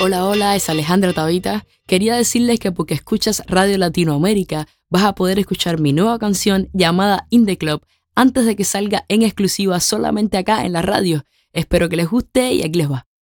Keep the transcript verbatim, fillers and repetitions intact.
Hola, hola, es Alejandra Tabita. Quería decirles que porque escuchas Radio Latinoamérica vas a poder escuchar mi nueva canción llamada In The Club antes de que salga en exclusiva solamente acá en la radio. Espero que les guste y aquí les va.